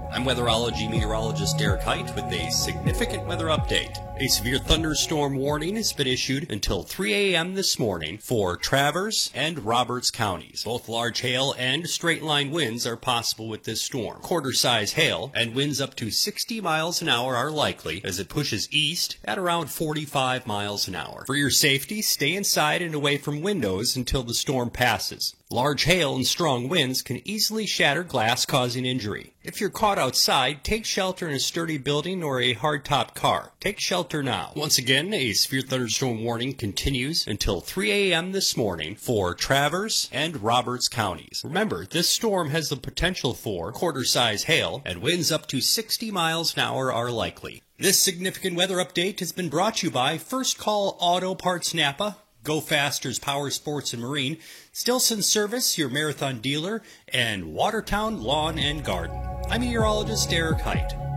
I'm weatherology meteorologist Derek Height with a significant weather update. A severe thunderstorm warning has been issued until 3 a.m. this morning for Traverse and Roberts counties. Both large hail and straight-line winds are possible with this storm. Quarter-size hail and winds up to 60 miles an hour are likely as it pushes east at around 45 miles an hour. For your safety, stay inside and away from windows until the storm passes. Large hail and strong winds can easily shatter glass, causing injury. If you're caught outside, take shelter in a sturdy building or a hard-topped car. Take shelter now. Once again, a severe thunderstorm warning continues until 3 a.m. this morning for Traverse and Roberts counties. Remember, this storm has the potential for quarter-size hail, and winds up to 60 miles an hour are likely. This significant weather update has been brought to you by First Call Auto Parts Napa, Go Faster's Power Sports and Marine, Stilson Service, your marathon dealer, and Watertown Lawn and Garden. I'm meteorologist Derek Height.